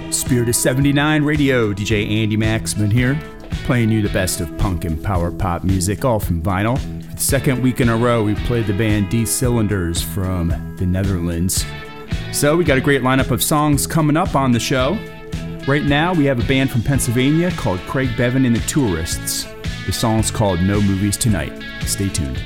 Spirit of 79 Radio, DJ Andy Maxman here, playing you the best of punk and power pop music, all from vinyl. For the second week in a row, we played the band D Cylinders from the Netherlands. So we got a great lineup of songs coming up on the show. Right now, we have a band from Pennsylvania called Craig Bevan and the Tourists. The song's called No Movies Tonight. Stay tuned.